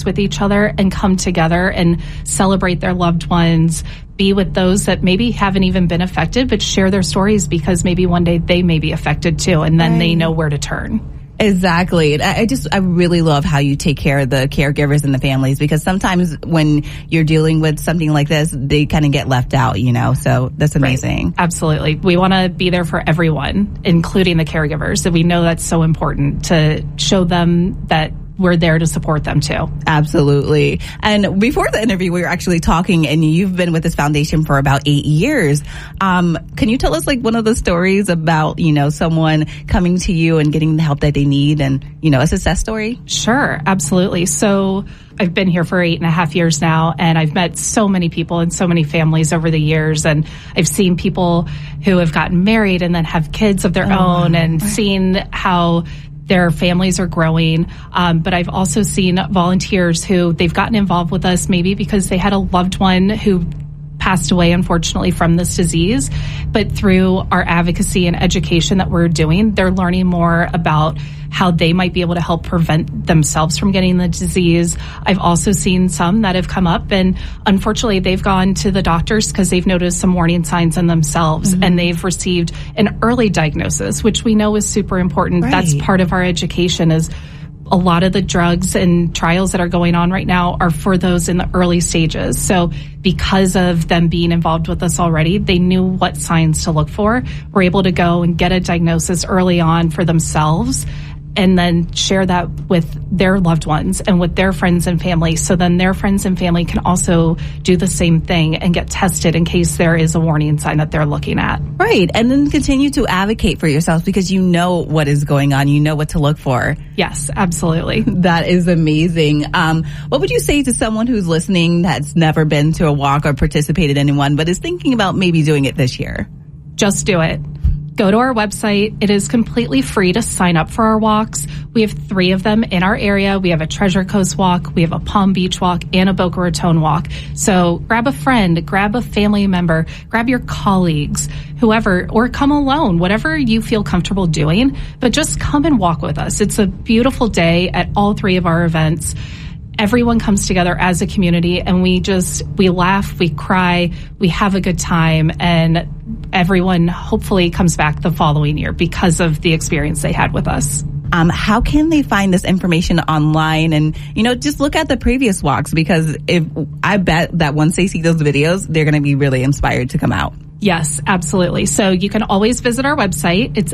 with each other and come together and celebrate their loved ones, be with those that maybe haven't even been affected, but share their stories because maybe one day they may be affected too, and then they know where to turn. Exactly. I really love how you take care of the caregivers and the families, because sometimes when you're dealing with something like this, they kind of get left out, so that's amazing. Right. Absolutely. We want to be there for everyone, including the caregivers. And we know that's so important to show them that we're there to support them too. Absolutely. And before the interview, we were actually talking, and you've been with this foundation for about 8 years. Can you tell us one of the stories about, someone coming to you and getting the help that they need, and, a success story? Sure. Absolutely. So I've been here for 8.5 years now, and I've met so many people and so many families over the years. And I've seen people who have gotten married and then have kids of their own, and seen how their families are growing. But I've also seen volunteers who they've gotten involved with us maybe because they had a loved one who passed away, unfortunately, from this disease. But through our advocacy and education that we're doing, they're learning more about how they might be able to help prevent themselves from getting the disease. I've also seen some that have come up, and unfortunately they've gone to the doctors because they've noticed some warning signs in themselves, and they've received an early diagnosis, which we know is super important. Right. That's part of our education. Is a lot of the drugs and trials that are going on right now are for those in the early stages. So because of them being involved with us already, they knew what signs to look for. We're able to go and get a diagnosis early on for themselves, and then share that with their loved ones and with their friends and family. So then their friends and family can also do the same thing and get tested in case there is a warning sign that they're looking at. Right. And then continue to advocate for yourselves because you know what is going on. You know what to look for. Yes, absolutely. That is amazing. What would you say to someone who's listening that's never been to a walk or participated in one, but is thinking about maybe doing it this year? Just do it. Go to our website. It is completely free to sign up for our walks. We have 3 of them in our area. We have a Treasure Coast walk, we have a Palm Beach walk, and a Boca Raton walk. So grab a friend, grab a family member, grab your colleagues, whoever, or come alone, whatever you feel comfortable doing. But just come and walk with us. It's a beautiful day at all 3 of our events. Everyone comes together as a community, and we laugh, we cry, we have a good time, and everyone hopefully comes back the following year because of the experience they had with us. How can they find this information online? And, just look at the previous walks, because I bet that once they see those videos, they're going to be really inspired to come out. Yes, absolutely. So you can always visit our website. It's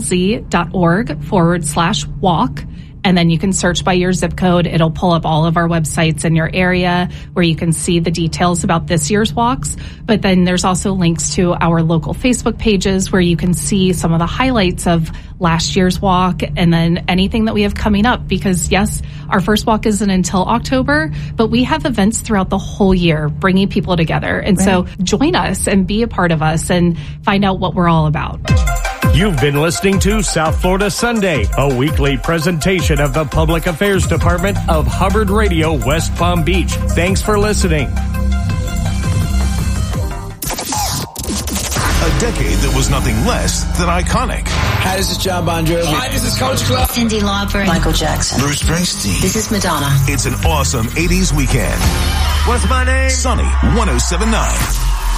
alz.org/walk. And then you can search by your zip code. It'll pull up all of our websites in your area where you can see the details about this year's walks. But then there's also links to our local Facebook pages where you can see some of the highlights of last year's walk and then anything that we have coming up. Because yes, our first walk isn't until October, but we have events throughout the whole year bringing people together. And so join us and be a part of us and find out what we're all about. You've been listening to South Florida Sunday, a weekly presentation of the Public Affairs Department of Hubbard Radio, West Palm Beach. Thanks for listening. A decade that was nothing less than iconic. Hi, this is John Bon Jovi. Hi, this is Coach Club. Cyndi Lauper. Michael Jackson. Bruce Springsteen. This is Madonna. It's an awesome 80s weekend. What's my name? Sunny 107.9.